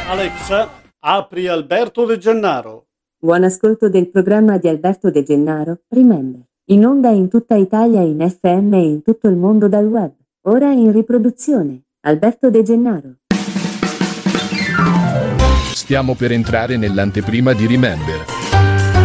Alexa, apri Alberto De Gennaro. Buon ascolto del programma di Alberto De Gennaro, Remember. In onda in tutta Italia, in FM e in tutto il mondo dal web. Ora in riproduzione. Alberto De Gennaro. Stiamo per entrare nell'anteprima di Remember.